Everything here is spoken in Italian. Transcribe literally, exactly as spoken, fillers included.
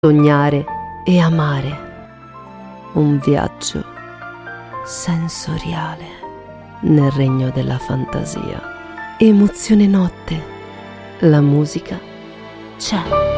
sognare e amare. Un viaggio sensoriale nel regno della fantasia. Emozione notte. La musica c'è.